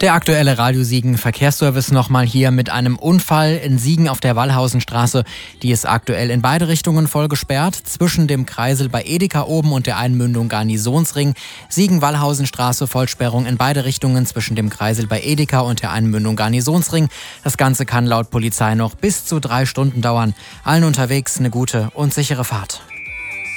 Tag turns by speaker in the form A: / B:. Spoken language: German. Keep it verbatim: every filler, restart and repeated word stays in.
A: Der aktuelle Radio Siegen Verkehrsservice nochmal hier mit einem Unfall in Siegen auf der Wallhausenstraße. Die ist aktuell in beide Richtungen voll gesperrt. Zwischen dem Kreisel bei Edeka oben und der Einmündung Garnisonsring. Siegen-Wallhausenstraße, Vollsperrung in beide Richtungen zwischen dem Kreisel bei Edeka und der Einmündung Garnisonsring. Das Ganze kann laut Polizei noch bis zu drei Stunden dauern. Allen unterwegs eine gute und sichere Fahrt.